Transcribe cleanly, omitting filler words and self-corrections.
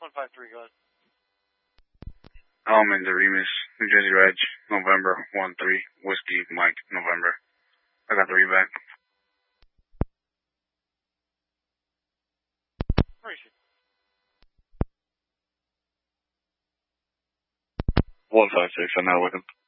153, go ahead. In the Remus, New Jersey Reg, November 1-3, Whiskey, Mike, November. I got the read back. Where is she? 156, I'm not with him.